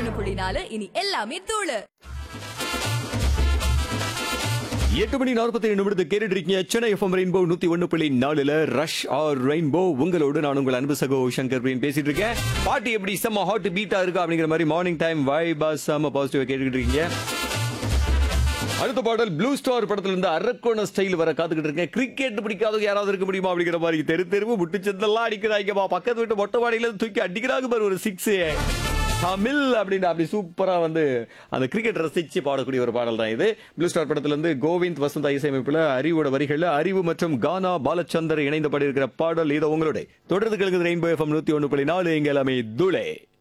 101.4 இனி எல்லாமே தூளு. 8:47 கேட்டுட்டு இருக்கீங்க. Chennai FM rainbow 101.4ல rush R rainbow. உங்களோடு நான் உங்கள் அன்பு சகோ சங்கர் பிரேன் பேசிட்டு இருக்கேன். பாட்டு எப்படி செம்ம ஹாட் பீட்டா இருக்கா அப்படிங்கிற மாதிரி மார்னிங் டைம் வைபா செம்ம பாசிட்டிவா கேட்டுக்கிட்டு இருக்கீங்க. அடுத்த பாடல் ப்ளூ ஸ்டார் படத்துல இருந்து அரக்கோண ஸ்டைல் வர காத்துக்கிட்டு இருக்கேன். கிரிக்கெட் பிடிக்காதவங்க யாராவது இருக்க முடியுமா அப்படிங்கிற மாதிரி தெருவு முட்டுச்சந்தெல்லாம் அடிக்கிறாங்கப்பா. பக்கத்து வீட்டு மொட்டை மாடியில தூக்கி அடிக்கிறாங்க பாரு ஒரு 6 தமிழ் அப்படின்னு அப்படி சூப்பரா வந்து அந்த கிரிக்கெட் ரசிச்சு பாடக்கூடிய ஒரு பாடல் தான் இது. ப்ளூ ஸ்டார் படத்துல இருந்து கோவிந்த் வசந்தா இசையமைப்புல அறிவோட வரிகள்ல அறிவு மற்றும் கானா பாலச்சந்தர் இணைந்து பாடியிருக்கிற பாடல். இதை உங்களுடைய தொடர்ந்து கேட்குது ரெயின்போ எஃப்எம் 101.4 இங்க எல்லாமே துளே.